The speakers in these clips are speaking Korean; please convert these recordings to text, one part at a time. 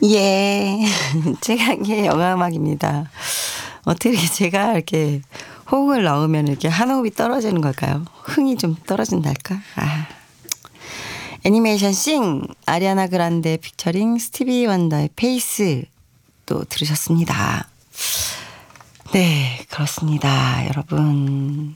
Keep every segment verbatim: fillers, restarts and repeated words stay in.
예. 최강의 영화음악입니다. 어떻게 제가 이렇게 호응을 넣으면 이렇게 한 호흡이 떨어지는 걸까요? 흥이 좀 떨어진달까? 아. 애니메이션 싱 아리아나 그란데 피처링 스티비 원더의 페이스 또 들으셨습니다. 네, 그렇습니다. 여러분.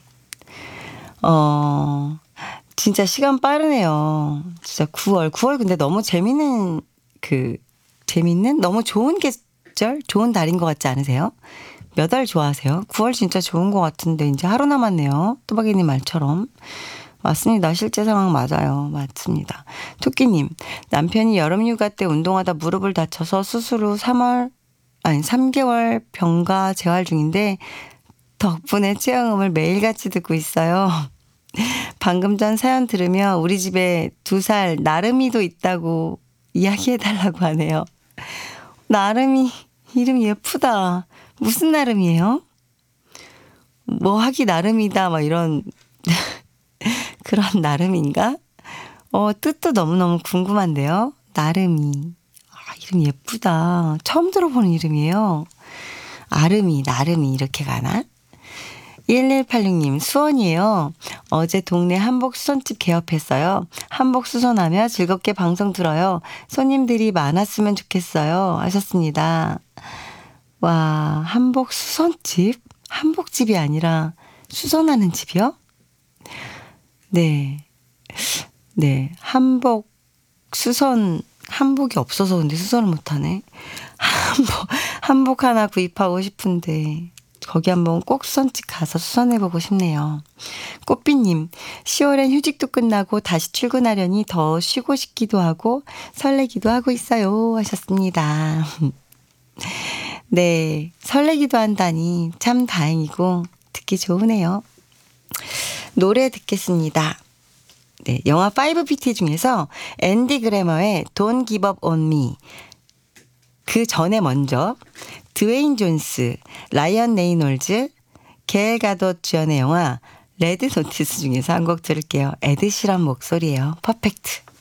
어, 진짜 시간 빠르네요. 진짜 구월. 구월 근데 너무 재밌는 그 재밌는 너무 좋은 계절, 좋은 달인 것 같지 않으세요? 몇 월 좋아하세요? 구월 진짜 좋은 것 같은데 이제 하루 남았네요. 또박이님 말처럼. 맞습니다. 실제 상황 맞아요. 맞습니다. 토끼님, 남편이 여름휴가 때 운동하다 무릎을 다쳐서 수술 후 삼월, 아니 삼 개월 병가 재활 중인데 덕분에 최영음을 매일같이 듣고 있어요. 방금 전 사연 들으며 우리 집에 두 살 나름이도 있다고 이야기해달라고 하네요. 나름이 이름 예쁘다. 무슨 나름이에요? 뭐 하기 나름이다 막 이런 그런 나름인가? 어, 뜻도 너무너무 궁금한데요. 나름이. 아, 이름 예쁘다. 처음 들어보는 이름이에요. 아름이, 나름이 이렇게 가나? 일일팔육님, 수원이에요. 어제 동네 한복 수선집 개업했어요. 한복 수선하며 즐겁게 방송 들어요. 손님들이 많았으면 좋겠어요. 하셨습니다. 와, 한복 수선집? 한복집이 아니라 수선하는 집이요? 네. 네. 한복, 수선, 한복이 없어서 근데 수선을 못하네. 한복, 한복 하나 구입하고 싶은데, 거기 한번 꼭 수선집 가서 수선해보고 싶네요. 꽃비님, 시월엔 휴직도 끝나고 다시 출근하려니 더 쉬고 싶기도 하고 설레기도 하고 있어요. 하셨습니다. 네. 설레기도 한다니 참 다행이고 듣기 좋으네요. 노래 듣겠습니다. 네, 영화 파이브 피티 중에서 앤디 그래머의 Don't Give Up On Me. 그 전에 먼저 드웨인 존스, 라이언 레이놀즈, 겔 가돗 주연의 영화 레드 노티스 중에서 한 곡 들을게요. 에드 시런 목소리예요. 퍼펙트.